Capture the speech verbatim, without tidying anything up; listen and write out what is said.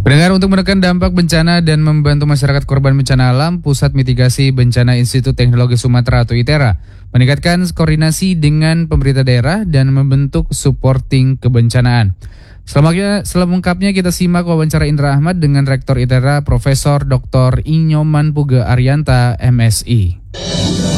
Pendengar, untuk menekan dampak bencana dan membantu masyarakat korban bencana alam, Pusat Mitigasi Bencana Institut Teknologi Sumatera atau ITERA meningkatkan koordinasi dengan pemerintah daerah dan membentuk supporting kebencanaan. Selengkapnya, selengkapnya kita simak wawancara Indra Ahmad dengan Rektor ITERA Profesor Doktor Inyoman Puge Arianta, M Si.